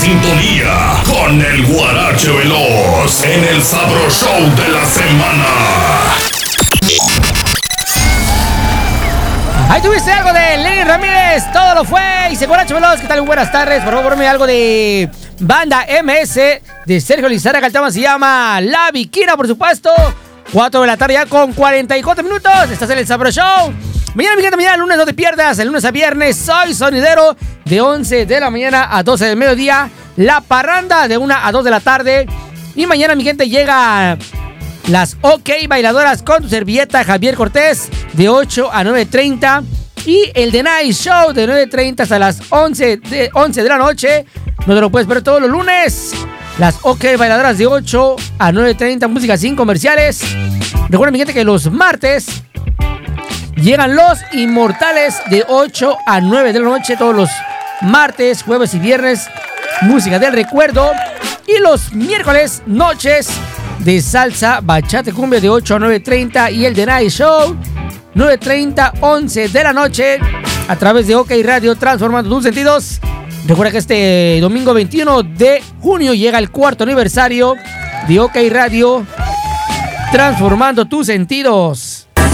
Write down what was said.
sintonía con el Guarache Veloz en el Sabro Show de la semana. Ahí tuviste algo de Lenny Ramírez, todo lo fue. Y se Guarache Veloz, ¿qué tal? Buenas tardes. Por favor, ponme algo de Banda MS de Sergio Lizárraga. El tema se llama La Viquina, por supuesto. 4 de la tarde ya con 44 minutos. Estás en el Sabro Show. Mañana, mi gente, mañana, lunes, no te pierdas. El lunes a viernes, soy sonidero de 11 de la mañana a 12 del mediodía. La parranda de 1 a 2 de la tarde. Y mañana, mi gente, llega las OK Bailadoras con tu servilleta Javier Cortés de 8 a 9:30. Y el The Night Show de 9:30 hasta las 11 de la noche. No te lo puedes ver todos los lunes. Las OK Bailadoras de 8 a 9:30, música sin comerciales. Recuerden, mi gente, que los martes llegan los Inmortales de 8 a 9 de la noche. Todos los martes, jueves y viernes, música del recuerdo. Y los miércoles, noches de salsa, bachata y cumbia de 8 a 9:30. Y el The Night Show, 9:30, 11 de la noche, a través de OK Radio, transformando tus sentidos. Recuerda que este domingo 21 de junio llega el 4º aniversario de OK Radio, transformando tus sentidos.